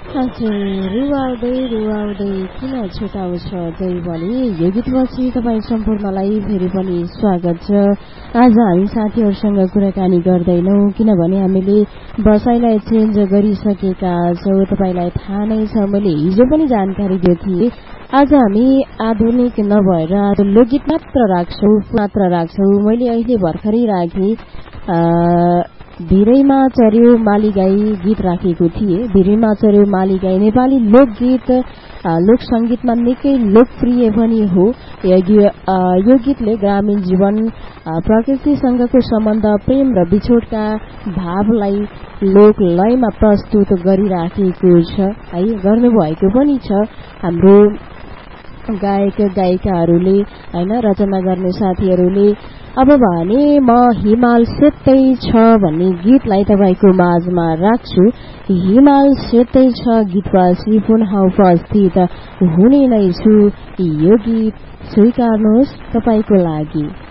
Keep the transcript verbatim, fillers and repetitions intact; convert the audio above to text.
हजुर रुवाउँदै रुवाउँदै किन छुटाउँछ जय भने यो गीतपछि तपाईँ सम्पूर्णलाई फेरि पनि स्वागत छ। आज हामी साथीहरूसँग कुराकानी गर्दैनौँ किनभने हामीले बसाइलाई चेन्ज गरिसकेका छौँ। तपाईँलाई थाहा नै छ, मैले हिजो पनि जानकारी दिएको थिएँ। आज हामी आधुनिक नभएर लोकगीत मात्र राख्छौँ मात्र राख्छौँ मैले अहिले भर्खरै राखेँ धिरैमा चर्यो माली गाई गीत राखेको थिए। धिरैमा चर्यो माली गाई नेपाली लोकगीत लोक संगीतमा निकै लोकप्रिय पनि हो। यो गीतले ग्रामीण जीवन प्रकृतिसँगको सम्बन्ध प्रेम र बिछोडका भावलाई लोक लयमा प्रस्तुत गरिराखेको छ है, गर्नुभएको पनि छ हाम्रो गायक गायिकाहरूले हैन, रचना गर्ने साथीहरूले। अब भने म हिमाल सेतै छ भन्ने गीतलाई तपाईको माझमा राख्छु। हिमाल सेतै छ गीतपछि पुनः उपस्थित हुने नै छु। यो गीत स्वीकार्नुहोस् तपाईको लागि।